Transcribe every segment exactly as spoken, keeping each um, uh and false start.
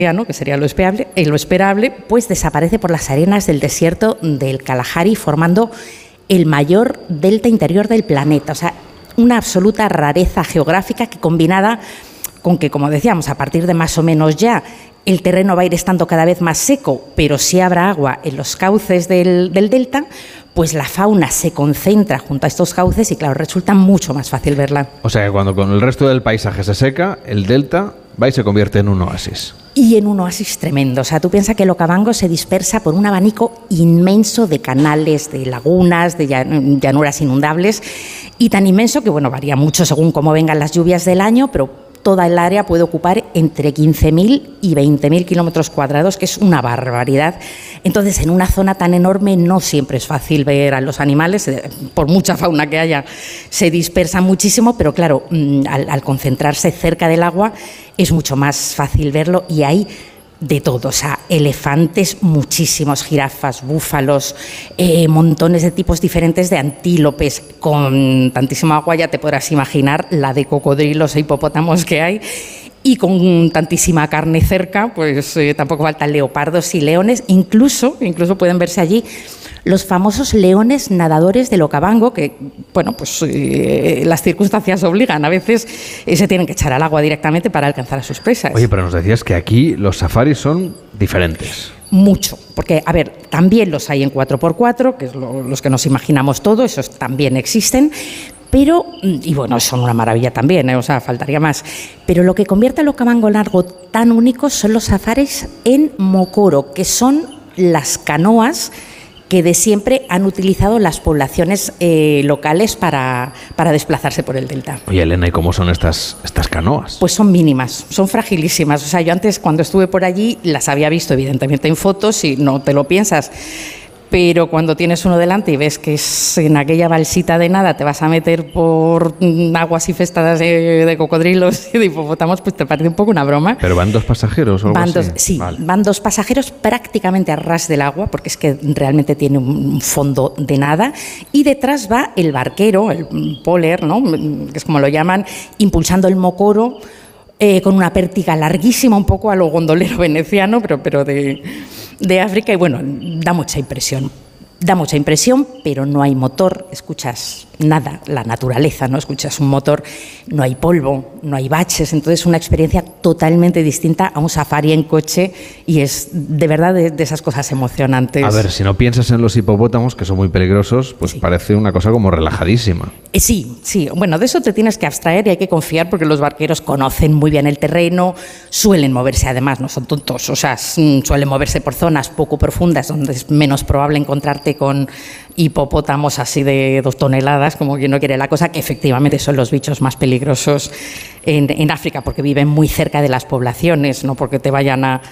¿no? Que sería lo esperable, eh, lo esperable, pues desaparece por las arenas del desierto del Kalahari, formando el mayor delta interior del planeta. O sea, una absoluta rareza geográfica que, combinada con que, como decíamos, a partir de más o menos ya el terreno va a ir estando cada vez más seco, pero sí habrá agua en los cauces del, del delta, pues la fauna se concentra junto a estos cauces y, claro, resulta mucho más fácil verla. O sea que cuando con el resto del paisaje se seca, el delta va y se convierte en un oasis. Y en un oasis tremendo. O sea, tú piensas que el Okavango se dispersa por un abanico inmenso de canales, de lagunas, de llanuras inundables, y tan inmenso que, bueno, varía mucho según cómo vengan las lluvias del año, pero toda el área puede ocupar entre quince mil y veinte mil kilómetros cuadrados, que es una barbaridad. Entonces, en una zona tan enorme no siempre es fácil ver a los animales, por mucha fauna que haya, se dispersa muchísimo, pero claro, al, al concentrarse cerca del agua es mucho más fácil verlo, y hay de todo, o sea, elefantes, muchísimos, jirafas, búfalos, eh, montones de tipos diferentes de antílopes. Con tantísima agua ya te podrás imaginar la de cocodrilos e hipopótamos que hay. Y con tantísima carne cerca, pues eh, tampoco faltan leopardos y leones. Incluso, incluso pueden verse allí los famosos leones nadadores del Okavango, que, bueno, pues eh, las circunstancias obligan. A veces eh, se tienen que echar al agua directamente para alcanzar a sus presas. Oye, pero nos decías que aquí los safaris son diferentes. Mucho, porque, a ver, también los hay en cuatro por cuatro, que es lo, los que nos imaginamos todo, esos también existen, pero, y bueno, son una maravilla también, ¿eh? O sea, faltaría más. Pero lo que convierte al Okavango largo tan único son los safaris en mokoro, que son las canoas que de siempre han utilizado las poblaciones eh, locales para, para desplazarse por el delta. Oye, Elena, ¿y cómo son estas, estas canoas? Pues son mínimas, son fragilísimas. O sea, yo antes, cuando estuve por allí, las había visto evidentemente en fotos y no te lo piensas. Pero cuando tienes uno delante y ves que es en aquella balsita de nada, te vas a meter por aguas infestadas de, de cocodrilos y de hipopótamos, pues te parece un poco una broma. ¿Pero van dos pasajeros o algo van así? Dos, sí, vale. Van dos pasajeros prácticamente a ras del agua, porque es que realmente tiene un fondo de nada, y detrás va el barquero, el poler, ¿no?, que es como lo llaman, impulsando el mokoro, Eh, con una pértiga larguísima, un poco a lo gondolero veneciano, pero, pero de, de África, y bueno, da mucha impresión. Da mucha impresión, pero no hay motor, escuchas nada, la naturaleza, ¿no? Escuchas un motor, no hay polvo, no hay baches, entonces una experiencia totalmente distinta a un safari en coche, y es de verdad de, de esas cosas emocionantes. A ver, si no piensas en los hipopótamos, que son muy peligrosos, pues sí, parece una cosa como relajadísima. Eh, sí, sí, bueno, de eso te tienes que abstraer y hay que confiar, porque los barqueros conocen muy bien el terreno, suelen moverse, además, no son tontos, o sea, suelen moverse por zonas poco profundas donde es menos probable encontrarte con hipopótamos así de dos toneladas, como quien no quiere la cosa, que efectivamente son los bichos más peligrosos en, en África, porque viven muy cerca de las poblaciones, no porque te vayan a,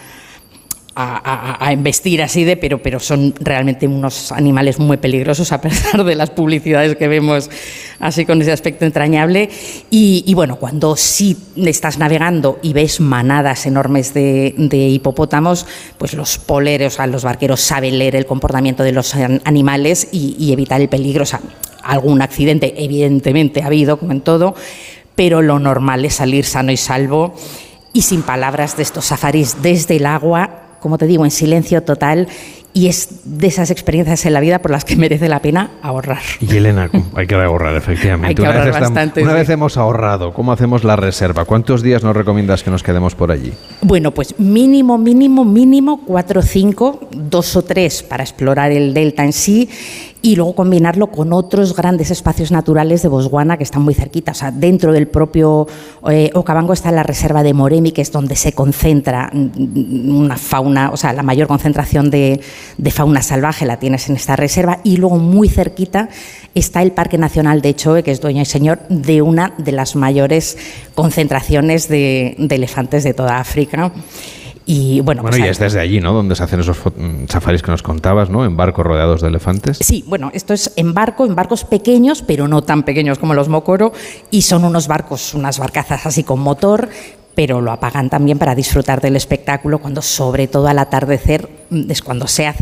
a, a, a embestir así de, pero, pero son realmente unos animales muy peligrosos, a pesar de las publicidades que vemos así con ese aspecto entrañable. Y, y bueno, cuando sí estás navegando y ves manadas enormes de, de hipopótamos, pues los poleros, o sea, los barqueros saben leer el comportamiento de los animales y, y evitar el peligro. O sea, algún accidente evidentemente ha habido, como en todo, pero lo normal es salir sano y salvo y sin palabras de estos safaris desde el agua, como te digo, en silencio total, y es de esas experiencias en la vida por las que merece la pena ahorrar. Y Elena, hay que ahorrar, efectivamente. Hay que una ahorrar vez estamos, bastante. Una sí. vez hemos ahorrado, ¿cómo hacemos la reserva? ¿Cuántos días nos recomiendas que nos quedemos por allí? Bueno, pues mínimo, mínimo, mínimo cuatro o cinco, dos o tres para explorar el delta en sí, y luego combinarlo con otros grandes espacios naturales de Botswana que están muy cerquita. O sea, dentro del propio eh, Okavango está la reserva de Moremi, que es donde se concentra una fauna, o sea, la mayor concentración de, de fauna salvaje la tienes en esta reserva, y luego muy cerquita está el Parque Nacional de Choe, que es dueño y señor de una de las mayores concentraciones de, de elefantes de toda África. Y bueno, bueno pues y es desde allí, ¿no?, donde se hacen esos safaris que nos contabas, ¿no?, en barcos rodeados de elefantes. Sí, bueno, esto es en barco, en barcos pequeños, pero no tan pequeños como los mokoro, y son unos barcos, unas barcazas así con motor, pero lo apagan también para disfrutar del espectáculo, cuando sobre todo al atardecer es cuando se hacen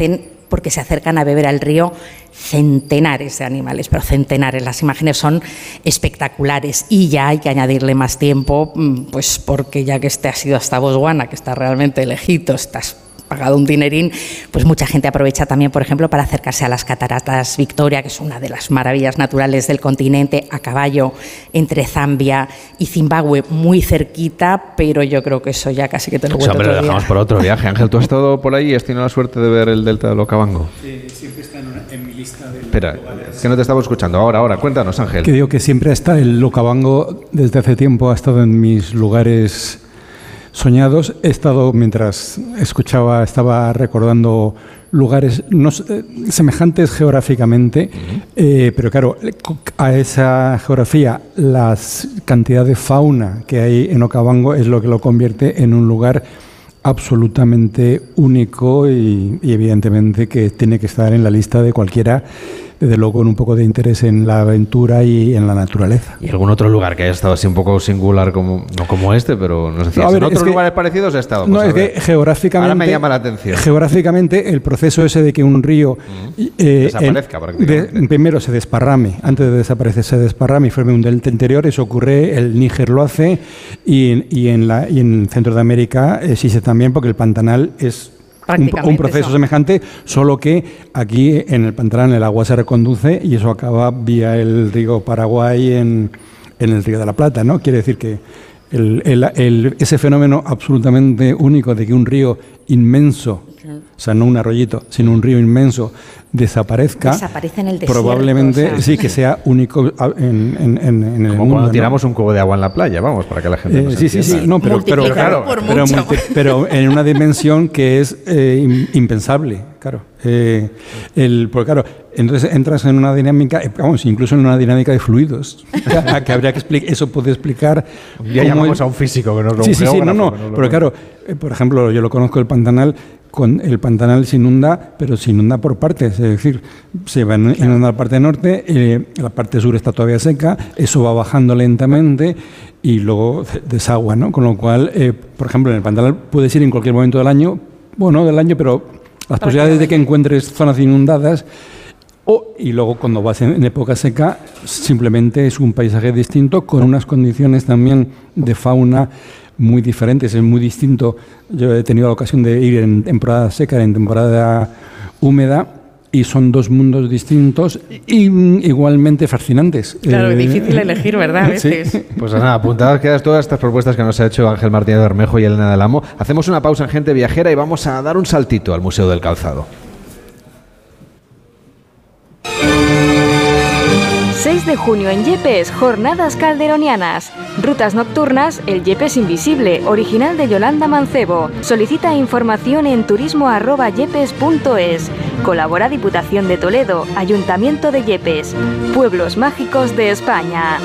porque se acercan a beber al río centenares de animales, pero centenares. Las imágenes son espectaculares y ya hay que añadirle más tiempo, pues porque ya que este ha sido hasta Botswana, que está realmente lejitos, estás pagado un dinerín, pues mucha gente aprovecha también, por ejemplo, para acercarse a las cataratas Victoria, que es una de las maravillas naturales del continente, a caballo entre Zambia y Zimbabue, muy cerquita, pero yo creo que eso ya casi que te lo cuento. O sea, hombre, lo dejamos para otro viaje. Ángel, ¿tú has estado por ahí y has tenido la suerte de ver el delta del Okavango? Sí, siempre está en, una, en mi lista de... Espera, es que no te estaba escuchando. Ahora, ahora, cuéntanos, Ángel. Que digo que siempre está el Okavango, desde hace tiempo ha estado en mis lugares soñados. He estado, mientras escuchaba, estaba recordando lugares no, eh, semejantes geográficamente, uh-huh. eh, pero claro, a esa geografía, la cantidad de fauna que hay en Okavango es lo que lo convierte en un lugar absolutamente único y, y evidentemente que tiene que estar en la lista de cualquiera, desde luego con un poco de interés en la aventura y en la naturaleza. ¿Y algún otro lugar que haya estado así un poco singular, como no como este, pero nos decías, no, ver, en otros que, lugares parecidos he estado? Pues no, es que geográficamente... Ahora me llama la atención. Geográficamente, el proceso ese de que un río... Uh-huh. eh, Desaparezca en, prácticamente. De, primero se desparrame, antes de desaparecer se desparrame y forme un delta interior, eso ocurre, el Níger lo hace, y, y, en, la, y en Centro de América existe también, porque el Pantanal es... Un, un proceso eso. semejante, solo que aquí en el Pantanal el agua se reconduce y eso acaba vía el río Paraguay en, en el río de la Plata, ¿no? Quiere decir que el, el, el, ese fenómeno absolutamente único de que un río inmenso, o sea, no un arroyito, sino un río inmenso, desaparezca, desaparece en el desierto, probablemente o sea. sí que sea único en, en, en, en el Como mundo, cuando tiramos ¿no? un cubo de agua en la playa, vamos, para que la gente eh, no se sí, sí, sí, no, pero, pero, claro, pero, multi, pero en una dimensión que es eh, impensable, claro. Eh, el, porque claro, entonces entras en una dinámica, vamos, incluso en una dinámica de fluidos, que, que habría que explicar, eso puede explicar. Ya llamamos el, a un físico que nos lo Sí, sí, sí, no, no, no pero claro, eh, por ejemplo, yo lo conozco el Pantanal. Con el Pantanal se inunda, pero se inunda por partes, es decir, se va a inundar la parte norte, eh, la parte sur está todavía seca, eso va bajando lentamente y luego desagua, ¿no? Con lo cual, eh, por ejemplo, en el Pantanal puedes ir en cualquier momento del año, bueno, del año, pero las posibilidades de que encuentres zonas inundadas, o, y luego cuando vas en, en época seca, simplemente es un paisaje distinto, con unas condiciones también de fauna muy diferentes, es muy distinto. Yo he tenido la ocasión de ir en temporada seca, en temporada húmeda, y son dos mundos distintos y igualmente fascinantes. Claro, eh, difícil elegir, ¿verdad? A veces. Sí. Pues nada, apuntadas quedas todas estas propuestas que nos ha hecho Ángel Martínez Bermejo y Elena del Amo. Hacemos una pausa en Gente Viajera y vamos a dar un saltito al Museo del Calzado. seis de junio en Yepes, Jornadas Calderonianas. Rutas nocturnas, el Yepes Invisible, original de Yolanda Mancebo. Solicita información en turismo arroba yepes punto es. Colabora Diputación de Toledo, Ayuntamiento de Yepes. Pueblos mágicos de España.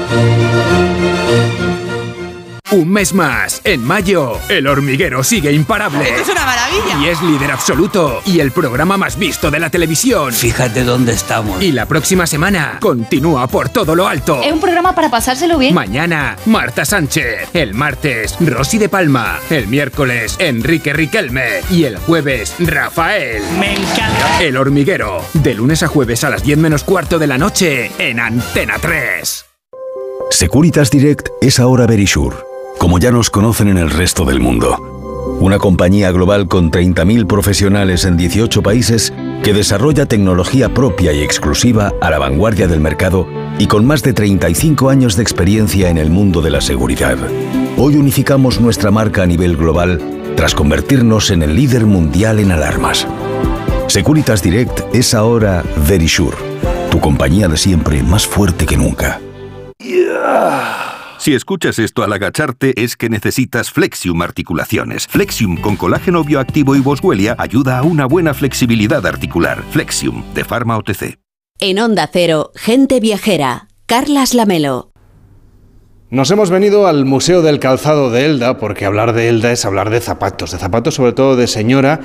Un mes más. En mayo, El Hormiguero sigue imparable. ¡Esto es una maravilla! Y es líder absoluto. Y el programa más visto de la televisión. Fíjate dónde estamos. Y la próxima semana, continúa por todo lo alto. Es un programa para pasárselo bien. Mañana, Marta Sánchez. El martes, Rosy de Palma. El miércoles, Enrique Riquelme. Y el jueves, Rafael. ¡Me encanta! El Hormiguero. De lunes a jueves a las diez menos cuarto de la noche en Antena tres. Securitas Direct es ahora Verisure, como ya nos conocen en el resto del mundo. Una compañía global con treinta mil profesionales en dieciocho países que desarrolla tecnología propia y exclusiva a la vanguardia del mercado y con más de treinta y cinco años de experiencia en el mundo de la seguridad. Hoy unificamos nuestra marca a nivel global tras convertirnos en el líder mundial en alarmas. Securitas Direct es ahora Verisure, tu compañía de siempre más fuerte que nunca. Si escuchas esto al agacharte es que necesitas Flexium Articulaciones. Flexium con colágeno bioactivo y boswellia ayuda a una buena flexibilidad articular. Flexium, de Pharma O T C. En Onda Cero, Gente Viajera, Carlas Lamelo. Nos hemos venido al Museo del Calzado de Elda, porque hablar de Elda es hablar de zapatos, de zapatos sobre todo de señora,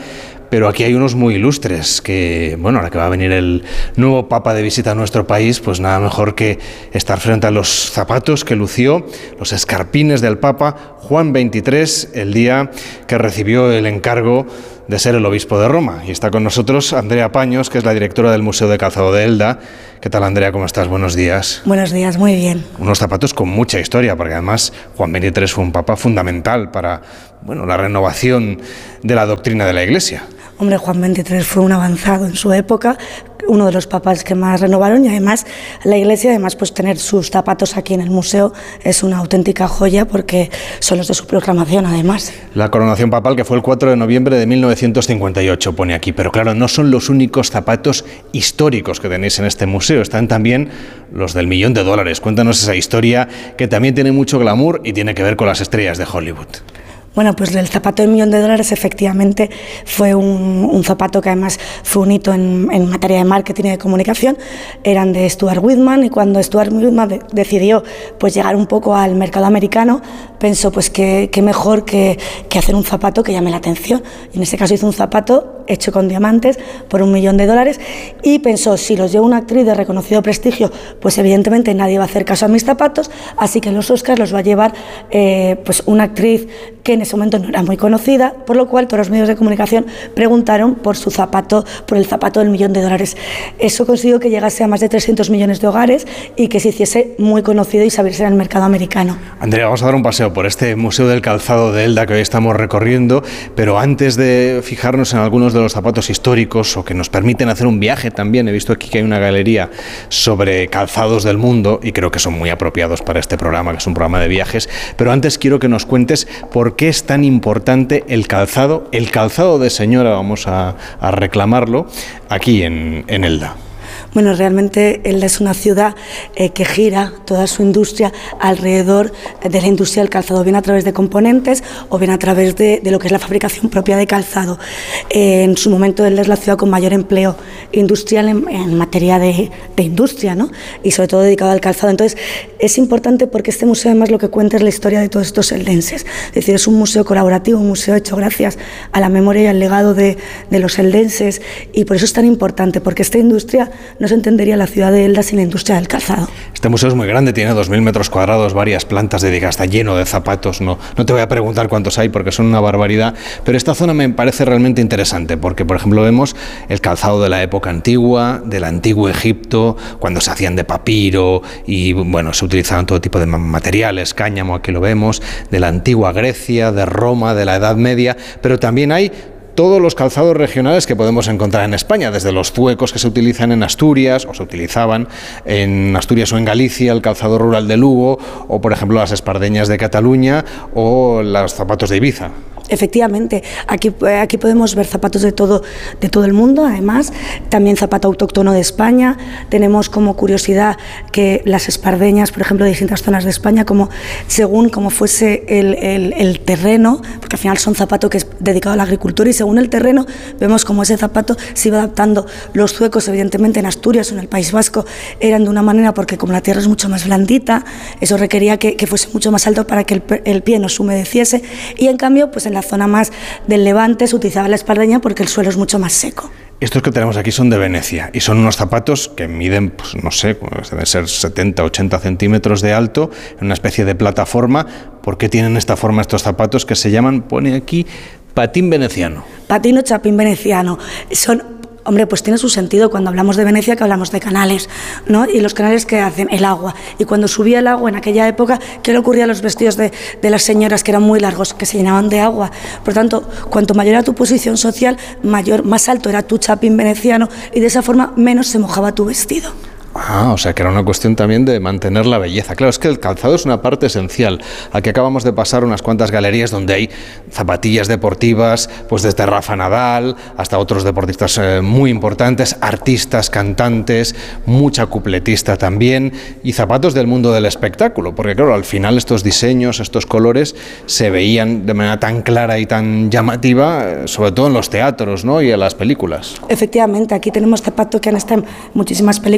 pero aquí hay unos muy ilustres que, bueno, ahora que va a venir el nuevo Papa de visita a nuestro país, pues nada mejor que estar frente a los zapatos que lució, los escarpines del Papa Juan veintitrés, el día que recibió el encargo de ser el obispo de Roma. Y está con nosotros Andrea Paños, que es la directora del Museo de Calzado de Elda. ¿Qué tal, Andrea? ¿Cómo estás? Buenos días. Buenos días, muy bien. Unos zapatos con mucha historia, porque además Juan veintitrés fue un papa fundamental para, bueno, la renovación de la doctrina de la Iglesia. Hombre, Juan veintitrés fue un avanzado en su época, uno de los papas que más renovaron, y además la Iglesia, además pues tener sus zapatos aquí en el museo es una auténtica joya porque son los de su proclamación además. La coronación papal, que fue el cuatro de noviembre de mil novecientos cincuenta y ocho, pone aquí, pero claro, no son los únicos zapatos históricos que tenéis en este museo, están también los del millón de dólares. Cuéntanos esa historia que también tiene mucho glamour y tiene que ver con las estrellas de Hollywood. Bueno, pues el zapato de millón de dólares efectivamente fue un, un zapato que además fue un hito en, en materia de marketing y de comunicación. Eran de Stuart Whitman, y cuando Stuart Whitman de, decidió pues llegar un poco al mercado americano, pensó pues que, que mejor que, que hacer un zapato que llame la atención. Y en este caso hizo un zapato hecho con diamantes por un millón de dólares y pensó, si los lleva una actriz de reconocido prestigio, pues evidentemente nadie va a hacer caso a mis zapatos, así que en los Oscars los va a llevar eh, pues una actriz que en ese momento no era muy conocida, por lo cual todos los medios de comunicación preguntaron por su zapato, por el zapato del millón de dólares. Eso consiguió que llegase a más de trescientos millones de hogares y que se hiciese muy conocido y saberse en el mercado americano. Andrea, vamos a dar un paseo por este Museo del Calzado de Elda que hoy estamos recorriendo, pero antes de fijarnos en algunos de los zapatos históricos o que nos permiten hacer un viaje también, he visto aquí que hay una galería sobre calzados del mundo y creo que son muy apropiados para este programa, que es un programa de viajes, pero antes quiero que nos cuentes por qué es tan importante el calzado, el calzado de señora, vamos a, a reclamarlo, aquí en, en Elda. Bueno, realmente Elda es una ciudad eh, que gira toda su industria alrededor de la industria del calzado, bien a través de componentes o bien a través de, de lo que es la fabricación propia de calzado. Eh, en su momento Elda es la ciudad con mayor empleo industrial en, en materia de, de industria, ¿no? Y sobre todo dedicado al calzado. Entonces es importante porque este museo además lo que cuenta es la historia de todos estos eldenses. Es decir, es un museo colaborativo, un museo hecho gracias a la memoria y al legado de, de los eldenses, y por eso es tan importante, porque esta industria no se entendería la ciudad de Elda sin la industria del calzado. Este museo es muy grande, tiene dos mil metros cuadrados, varias plantas dedicadas, está lleno de zapatos. No, no te voy a preguntar cuántos hay porque son una barbaridad, pero esta zona me parece realmente interesante porque, por ejemplo, vemos el calzado de la época antigua, del antiguo Egipto, cuando se hacían de papiro y, bueno, se utilizaban todo tipo de materiales, cáñamo, aquí lo vemos, de la antigua Grecia, de Roma, de la Edad Media, pero también hay todos los calzados regionales que podemos encontrar en España, desde los zuecos que se utilizan en Asturias, o se utilizaban en Asturias o en Galicia, el calzado rural de Lugo, o por ejemplo las espardeñas de Cataluña, o los zapatos de Ibiza. Efectivamente, aquí, aquí podemos ver zapatos de todo, de todo el mundo, además, también zapato autóctono de España. Tenemos como curiosidad que las espardeñas, por ejemplo, de distintas zonas de España, como según como fuese el, el, el terreno, porque al final son zapatos que es dedicado a la agricultura, y según el terreno vemos como ese zapato se iba adaptando. Los zuecos, evidentemente, en Asturias o en el País Vasco eran de una manera, porque como la tierra es mucho más blandita, eso requería que, que fuese mucho más alto para que el, el pie no se humedeciese, y en cambio, pues en la zona más del Levante se utilizaba la espardeña porque el suelo es mucho más seco. Estos que tenemos aquí son de Venecia y son unos zapatos que miden, pues no sé, deben ser setenta, ochenta centímetros de alto, en una especie de plataforma. ¿Por qué tienen esta forma estos zapatos que se llaman, pone aquí, patín veneciano? Patín o chapín veneciano. Son... Hombre, pues tiene su sentido cuando hablamos de Venecia, que hablamos de canales, ¿no? Y los canales que hacen el agua. Y cuando subía el agua en aquella época, ¿qué le ocurría a los vestidos de, de las señoras, que eran muy largos, que se llenaban de agua? Por tanto, cuanto mayor era tu posición social, mayor, más alto era tu chapín veneciano, y de esa forma menos se mojaba tu vestido. Ah, o sea que era una cuestión también de mantener la belleza. Claro, es que el calzado es una parte esencial. Aquí acabamos de pasar unas cuantas galerías donde hay zapatillas deportivas, pues desde Rafa Nadal hasta otros deportistas eh, muy importantes, artistas, cantantes, mucha cupletista también, y zapatos del mundo del espectáculo, porque claro, al final estos diseños, estos colores se veían de manera tan clara y tan llamativa, eh, sobre todo en los teatros, ¿no? Y en las películas. Efectivamente, aquí tenemos zapatos que han estado en muchísimas películas, estamos hablando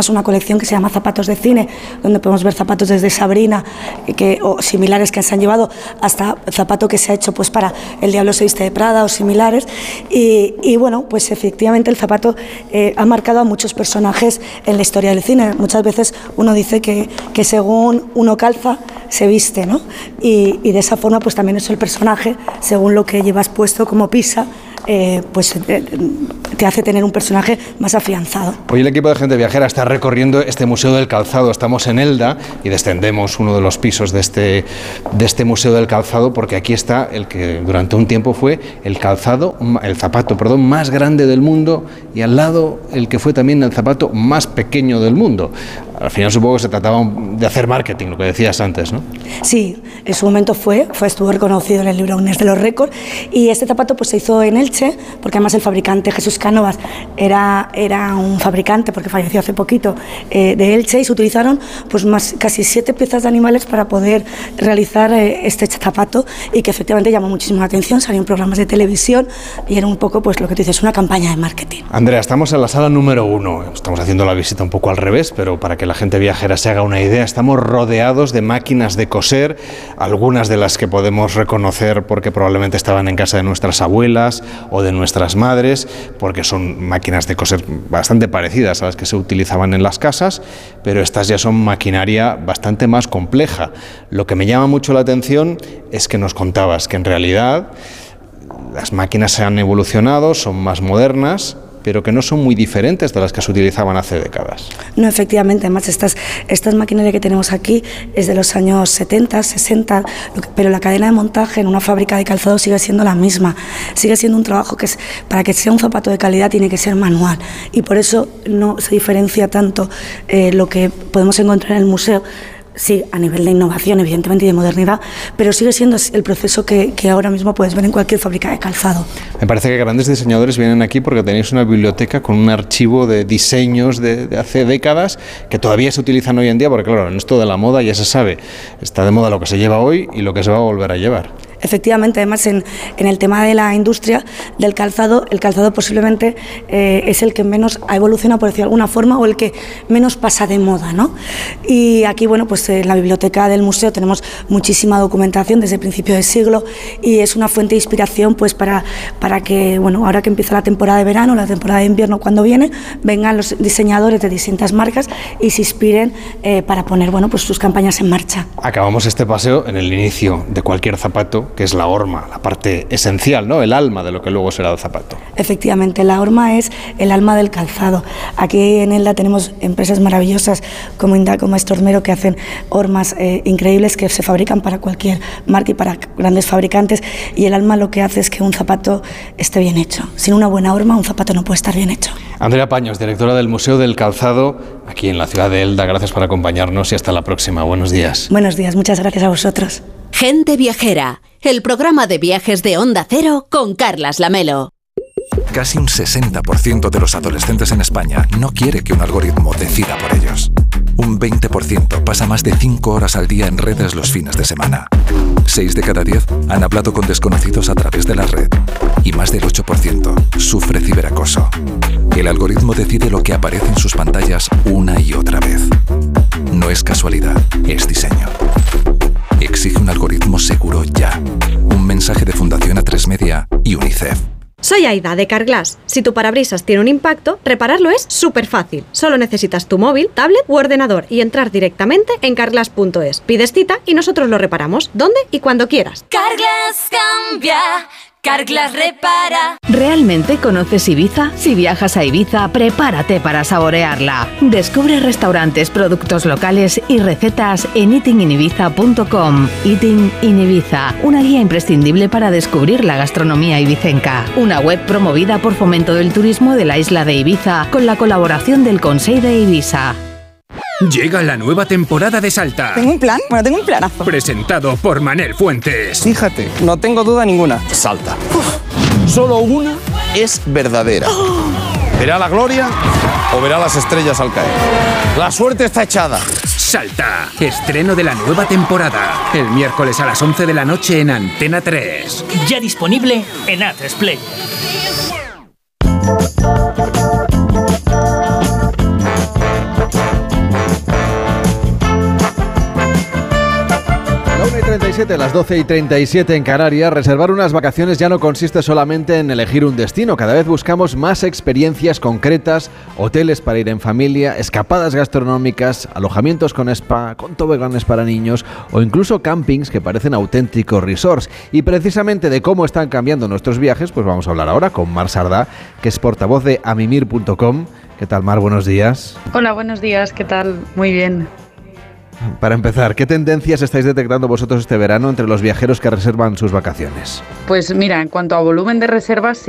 además una colección que se llama Zapatos de Cine, donde podemos ver zapatos desde Sabrina que, o similares que se han llevado hasta zapato que se ha hecho pues para El Diablo se viste de Prada o similares. Y, y bueno, pues efectivamente el zapato eh, ha marcado a muchos personajes en la historia del cine. Muchas veces uno dice que, que según uno calza, se viste, ¿no? Y, y de esa forma pues también es el personaje, según lo que llevas puesto, como pisa, eh, pues eh, te hace tener un personaje más afianzado. Hoy el equipo de Gente Viajera está recorriendo este Museo del Calzado. Estamos en Elda y descendemos uno de los pisos de este, de este Museo del Calzado, porque aquí está el que durante un tiempo fue el calzado, el zapato, perdón, más grande del mundo, y al lado el que fue también el zapato más pequeño del mundo. Al final supongo que se trataba de hacer marketing, lo que decías antes, ¿no? Sí, en su momento fue, fue estuvo reconocido en el libro Guinness de los récords, y este zapato pues se hizo en Elche, porque además el fabricante Jesús Cánovas era, era un fabricante, porque falleció hace poquito, eh, de Elche, y se utilizaron pues más, casi siete piezas de animales para poder realizar eh, este zapato, y que efectivamente llamó muchísimo la atención, salió en programas de televisión, y era un poco pues lo que tú dices, una campaña de marketing. Andrea, estamos en la sala número uno, estamos haciendo la visita un poco al revés, pero para que la gente viajera se haga una idea, estamos rodeados de máquinas de coser, algunas de las que podemos reconocer porque probablemente estaban en casa de nuestras abuelas o de nuestras madres, porque son máquinas de coser bastante parecidas a las que se utilizaban en las casas, pero estas ya son maquinaria bastante más compleja. Lo que me llama mucho la atención es que nos contabas que en realidad las máquinas se han evolucionado, son más modernas, pero que no son muy diferentes de las que se utilizaban hace décadas. No, efectivamente, además estas, estas maquinaria que tenemos aquí es de los años setenta, sesenta, pero la cadena de montaje en una fábrica de calzado sigue siendo la misma, sigue siendo un trabajo que es, para que sea un zapato de calidad tiene que ser manual, y por eso no se diferencia tanto eh, lo que podemos encontrar en el museo. Sí, a nivel de innovación, evidentemente, y de modernidad, pero sigue siendo el proceso que, que ahora mismo puedes ver en cualquier fábrica de calzado. Me parece que grandes diseñadores vienen aquí porque tenéis una biblioteca con un archivo de diseños de, de hace décadas que todavía se utilizan hoy en día, porque claro, en esto de la moda ya se sabe, está de moda lo que se lleva hoy y lo que se va a volver a llevar. Efectivamente, además en, en el tema de la industria del calzado, el calzado posiblemente eh, es el que menos ha evolucionado, por decirlo de alguna forma, o el que menos pasa de moda, ¿no? Y aquí, bueno, pues en la biblioteca del museo tenemos muchísima documentación desde el principio del siglo, y es una fuente de inspiración pues para, para que, bueno, ahora que empieza la temporada de verano, la temporada de invierno cuando viene, vengan los diseñadores de distintas marcas y se inspiren eh, para poner, bueno, pues sus campañas en marcha. Acabamos este paseo en el inicio de cualquier zapato, que es la horma, la parte esencial, ¿no? El alma de lo que luego será el zapato. Efectivamente, la horma es el alma del calzado. Aquí en Elda tenemos empresas maravillosas como Inda, como Estormero, que hacen hormas eh, increíbles que se fabrican para cualquier marca y para grandes fabricantes, y el alma lo que hace es que un zapato esté bien hecho. Sin una buena horma, un zapato no puede estar bien hecho. Andrea Paños, directora del Museo del Calzado, aquí en la ciudad de Elda, gracias por acompañarnos y hasta la próxima. Buenos días. Buenos días, muchas gracias a vosotros. Gente Viajera, el programa de viajes de Onda Cero con Carlas Lamelo. Casi un sesenta por ciento de los adolescentes en España no quiere que un algoritmo decida por ellos. Un veinte por ciento pasa más de cinco horas al día en redes los fines de semana. seis de cada diez han hablado con desconocidos a través de la red. Y más del ocho por ciento sufre ciberacoso. El algoritmo decide lo que aparece en sus pantallas una y otra vez. No es casualidad, es diseño. Exige un algoritmo seguro ya. Un mensaje de Fundación A tres Media y UNICEF. Soy Aida, de Carglass. Si tu parabrisas tiene un impacto, repararlo es súper fácil. Solo necesitas tu móvil, tablet u ordenador y entrar directamente en carglass punto es. Pides cita y nosotros lo reparamos, donde y cuando quieras. Carglass cambia, Carglass repara. ¿Realmente conoces Ibiza? Si viajas a Ibiza, prepárate para saborearla. Descubre restaurantes, productos locales y recetas en eating in ibiza punto com. Eating in Ibiza, una guía imprescindible para descubrir la gastronomía ibicenca. Una web promovida por Fomento del Turismo de la isla de Ibiza con la colaboración del Consell de Ibiza. Llega la nueva temporada de Salta. ¿Tengo un plan? Bueno, tengo un planazo. Presentado por Manel Fuentes. Fíjate, no tengo duda ninguna. Salta. Uf, solo una es verdadera. Oh. ¿Verá la gloria o verá las estrellas al caer? La suerte está echada. Salta. Estreno de la nueva temporada. El miércoles a las once de la noche en Antena tres. Ya disponible en A tres Play. siete, las doce y treinta y siete en Canarias. Reservar unas vacaciones ya no consiste solamente en elegir un destino. Cada vez buscamos más experiencias concretas, hoteles para ir en familia, escapadas gastronómicas, alojamientos con spa, con toboganes para niños o incluso campings que parecen auténticos resorts. Y precisamente de cómo están cambiando nuestros viajes, pues vamos a hablar ahora con Mar Sardá, que es portavoz de amimir punto com. ¿Qué tal, Mar? Buenos días. Hola, buenos días. ¿Qué tal? Muy bien. Para empezar, ¿qué tendencias estáis detectando vosotros este verano entre los viajeros que reservan sus vacaciones? Pues mira, en cuanto a volumen de reservas,